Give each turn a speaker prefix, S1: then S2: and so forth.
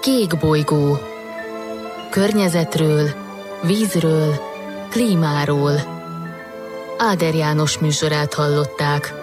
S1: Kék bolygó. Környezetről, vízről, klímáról. Áder János műsorát hallották.